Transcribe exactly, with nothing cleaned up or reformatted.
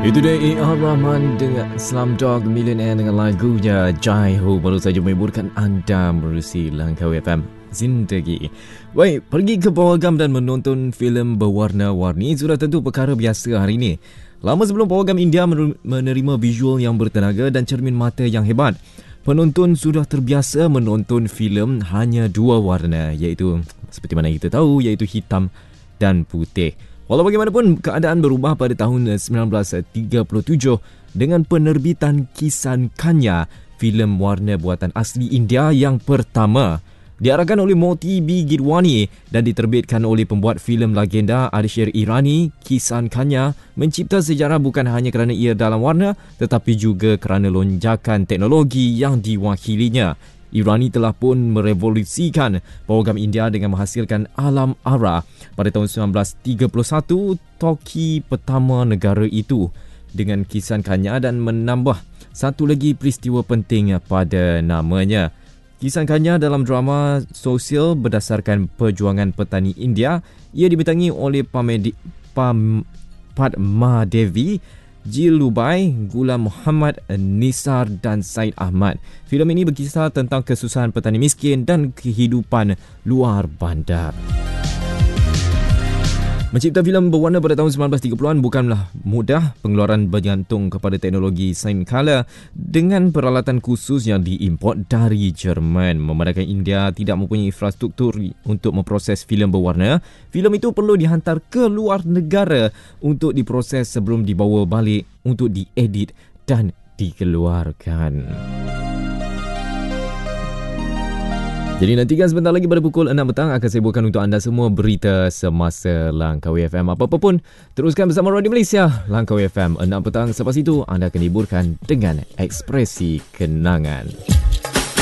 Itu dia A R. Rahman dengan Slumdog Millionaire dengan lagunya Jai Ho baru saja menghiburkan anda menerusi Langkawi F M Zindagi. Baik, pergi ke pawagam dan menonton filem berwarna-warni sudah tentu perkara biasa hari ini. Lama sebelum pawagam India menerima visual yang bertenaga dan cermin mata yang hebat, penonton sudah terbiasa menonton filem hanya dua warna, iaitu seperti mana kita tahu, iaitu hitam dan putih. Walau bagaimanapun, keadaan berubah pada tahun sembilan belas tiga puluh tujuh dengan penerbitan Kisan Kanya, filem warna buatan asli India yang pertama. Diarahkan oleh Moti B. Gidwani dan diterbitkan oleh pembuat filem legenda Ardeshir Irani, Kisan Kanya mencipta sejarah bukan hanya kerana ia dalam warna tetapi juga kerana lonjakan teknologi yang diwakilinya. Irani telah pun merevolusikan pawagam India dengan menghasilkan Alam Ara pada tahun sembilan belas tiga puluh satu, toki pertama negara itu dengan Kisan Kanya dan menambah satu lagi peristiwa penting pada namanya. Kisan Kanya dalam drama sosial berdasarkan perjuangan petani India. Ia dibintangi oleh Pamedi, Pam, Padma Devi, Jil Lubai, Ghulam Muhammad, Nisar dan Said Ahmad. Filem ini berkisah tentang kesusahan petani miskin dan kehidupan luar bandar. Mencipta filem berwarna pada tahun sembilan belas tiga puluhan bukanlah mudah. Pengeluaran bergantung kepada teknologi Cinecala dengan peralatan khusus yang diimport dari Jerman. Memandangkan India tidak mempunyai infrastruktur untuk memproses filem berwarna, filem itu perlu dihantar ke luar negara untuk diproses sebelum dibawa balik untuk diedit dan dikeluarkan. Jadi nantikan sebentar lagi pada pukul enam petang akan saya bawakan untuk anda semua berita semasa Langkawi F M. Apa-apa pun, teruskan bersama Radio Malaysia Langkawi F M enam petang. Selepas itu anda akan dihiburkan dengan ekspresi kenangan.